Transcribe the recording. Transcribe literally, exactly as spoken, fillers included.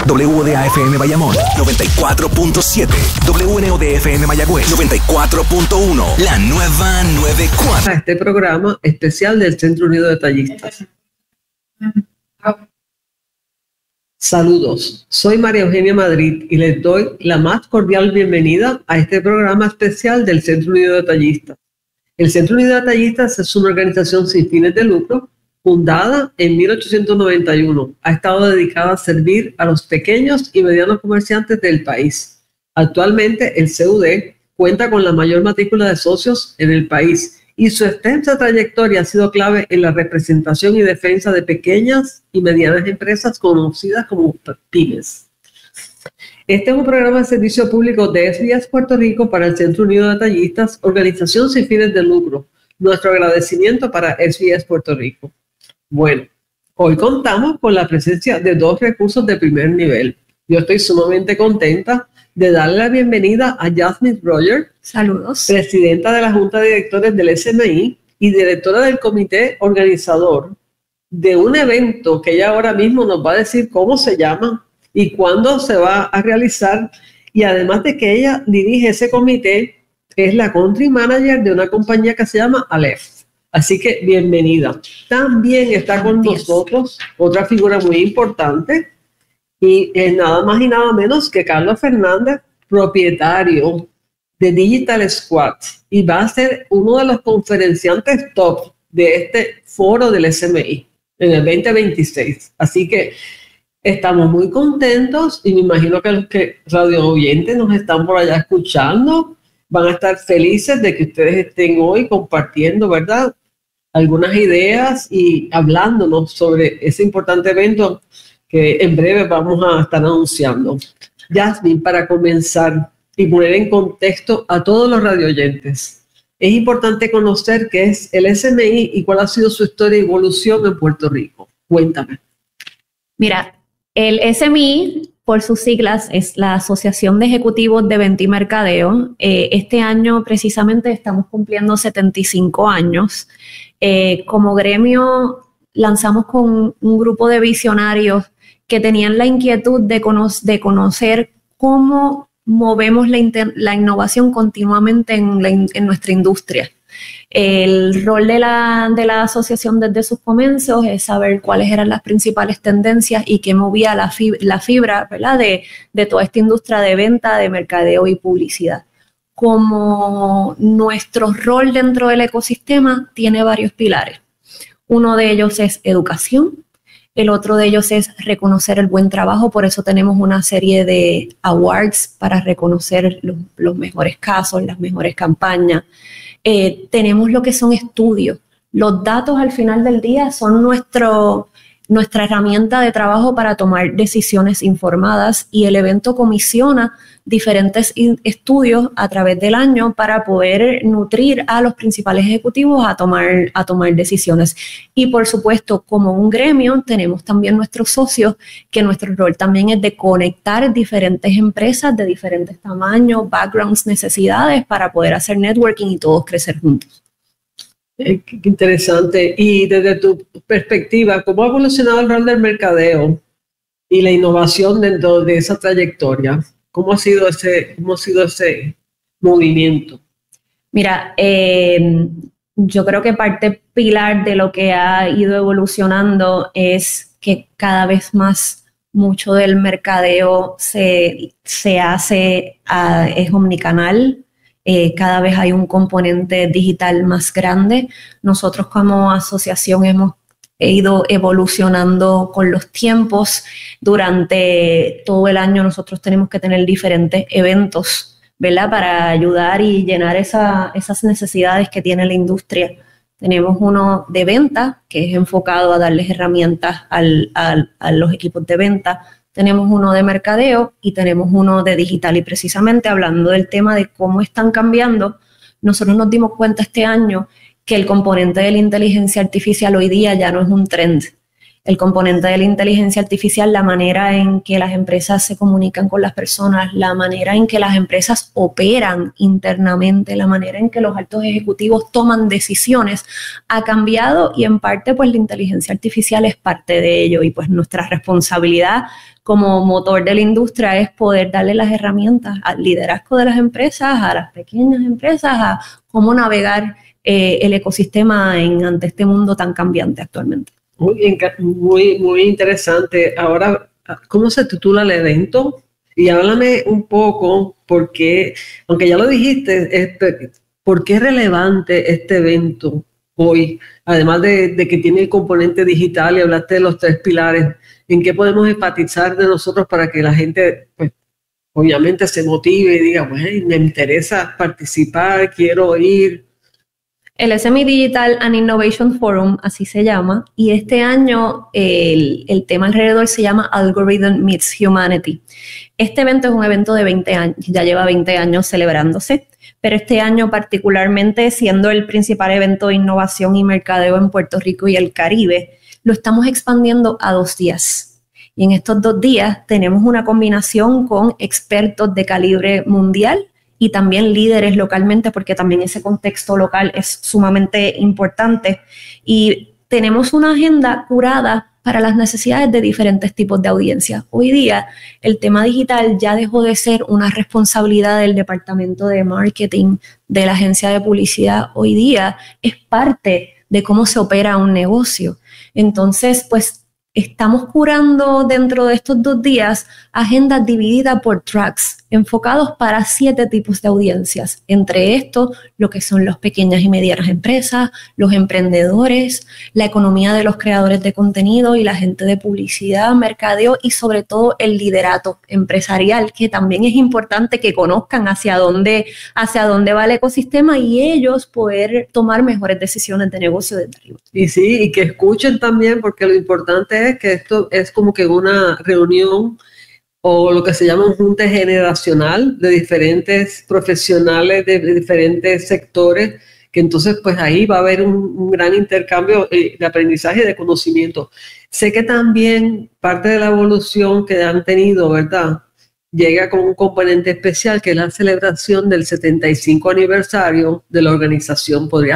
W D A F M Bayamón noventa y cuatro punto siete, W N O D F M Mayagüez noventa y cuatro punto uno, la nueva noventa y cuatro. A este programa especial del Centro Unido de Detallistas. Saludos, soy María Eugenia Madrid y les doy la más cordial bienvenida a este programa especial del Centro Unido de Detallistas. El Centro Unido de Detallistas es una organización sin fines de lucro fundada en mil ochocientos noventa y uno. Ha estado dedicada a servir a los pequeños y medianos comerciantes del país. Actualmente el C U D cuenta con la mayor matrícula de socios en el país y su extensa trayectoria ha sido clave en la representación y defensa de pequeñas y medianas empresas conocidas como pymes. Este es un programa de servicio público de S B S Puerto Rico para el Centro Unido de Detallistas, organización sin fines de lucro. Nuestro agradecimiento para S B S Puerto Rico. Bueno, hoy contamos con la presencia de dos recursos de primer nivel. Yo estoy sumamente contenta de darle la bienvenida a Jasmine Roger. Saludos. Presidenta de la Junta de Directores del S M I y directora del comité organizador de un evento que ella ahora mismo nos va a decir cómo se llama y cuándo se va a realizar. Y además de que ella dirige ese comité, es la country manager de una compañía que se llama Aleph. Así que bienvenida. También está con nosotros otra figura muy importante y es nada más y nada menos que Carlos Fernández, propietario de Digital Squad, y va a ser uno de los conferenciantes top de este foro del S M I en el veinte veintiséis. Así que estamos muy contentos y me imagino que los que radio oyentes nos están por allá escuchando van a estar felices de que ustedes estén hoy compartiendo, ¿verdad?, algunas ideas y hablándonos sobre ese importante evento que en breve vamos a estar anunciando. Jasmine, para comenzar y poner en contexto a todos los radioyentes, es importante conocer qué es el S M I y cuál ha sido su historia y evolución en Puerto Rico. Cuéntame. Mira, el S M I, por sus siglas, es la Asociación de Ejecutivos de Venta y Mercadeo. Eh, este año precisamente estamos cumpliendo setenta y cinco años. Eh, como gremio lanzamos con un grupo de visionarios que tenían la inquietud de, cono de conocer cómo movemos la, la innovación continuamente en, la in en nuestra industria. El rol de la, de la asociación desde sus comienzos es saber cuáles eran las principales tendencias y qué movía la fibra, la fibra ¿verdad? De, de toda esta industria de venta, de mercadeo y publicidad. Como nuestro rol dentro del ecosistema tiene varios pilares. Uno de ellos es educación, el otro de ellos es reconocer el buen trabajo, por eso tenemos una serie de awards para reconocer los, los mejores casos, las mejores campañas. Eh, tenemos lo que son estudios. Los datos al final del día son nuestro, nuestra herramienta de trabajo para tomar decisiones informadas y el evento comisiona diferentes estudios a través del año para poder nutrir a los principales ejecutivos a tomar, a tomar decisiones. Y por supuesto, como un gremio, tenemos también nuestros socios, que nuestro rol también es de conectar diferentes empresas de diferentes tamaños, backgrounds, necesidades para poder hacer networking y todos crecer juntos. Eh, qué interesante. Y desde tu perspectiva, ¿cómo ha evolucionado el rol del mercadeo y la innovación dentro de esa trayectoria? ¿Cómo ha sido ese, cómo ha sido ese movimiento? Mira, eh, yo creo que parte pilar de lo que ha ido evolucionando es que cada vez más mucho del mercadeo se, se hace, uh, es omnicanal. Eh, cada vez hay un componente digital más grande. Nosotros como asociación hemos ido evolucionando con los tiempos. Durante todo el año nosotros tenemos que tener diferentes eventos, ¿verdad?, para ayudar y llenar esa, esas necesidades que tiene la industria. Tenemos uno de venta, que es enfocado a darles herramientas al, al, a los equipos de venta. Tenemos uno de mercadeo y tenemos uno de digital. Y precisamente hablando del tema de cómo están cambiando, nosotros nos dimos cuenta este año que el componente de la inteligencia artificial hoy día ya no es un trend. el componente de la inteligencia artificial, la manera en que las empresas se comunican con las personas, la manera en que las empresas operan internamente, la manera en que los altos ejecutivos toman decisiones, ha cambiado y en parte pues la inteligencia artificial es parte de ello y pues nuestra responsabilidad como motor de la industria es poder darle las herramientas al liderazgo de las empresas, a las pequeñas empresas, a cómo navegar eh, el ecosistema en, ante este mundo tan cambiante actualmente. Muy, muy, muy interesante. Ahora, ¿cómo se titula el evento? Y háblame un poco, porque, aunque ya lo dijiste, este, ¿por qué es relevante este evento hoy? Además de, de que tiene el componente digital y hablaste de los tres pilares, ¿en qué podemos enfatizar de nosotros para que la gente, pues, obviamente se motive y diga, bueno, me interesa participar, quiero ir? El S M E Digital and Innovation Forum, así se llama, y este año el, el tema alrededor se llama Algorithm Meets Humanity. Este evento es un evento de veinte años, ya lleva veinte años celebrándose, pero este año particularmente, siendo el principal evento de innovación y mercadeo en Puerto Rico y el Caribe, lo estamos expandiendo a dos días. Y en estos dos días tenemos una combinación con expertos de calibre mundial y también líderes localmente, porque también ese contexto local es sumamente importante. Y tenemos una agenda curada para las necesidades de diferentes tipos de audiencias. Hoy día, el tema digital ya dejó de ser una responsabilidad del departamento de marketing, de la agencia de publicidad. Hoy día es parte de cómo se opera un negocio. Entonces, pues, estamos curando dentro de estos dos días agendas divididas por tracks, enfocados para siete tipos de audiencias. Entre estos, lo que son las pequeñas y medianas empresas, los emprendedores, la economía de los creadores de contenido y la gente de publicidad, mercadeo y sobre todo el liderato empresarial, que también es importante que conozcan hacia dónde, hacia dónde va el ecosistema y ellos poder tomar mejores decisiones de negocio desde arriba. Y sí, y que escuchen también, porque lo importante es que esto es como que una reunión o lo que se llama un junte generacional de diferentes profesionales de, de diferentes sectores, que entonces pues ahí va a haber un, un gran intercambio de aprendizaje y de conocimiento. Sé que también parte de la evolución que han tenido, ¿verdad?, llega con un componente especial que es la celebración del setenta y cinco aniversario de la organización. ¿Podría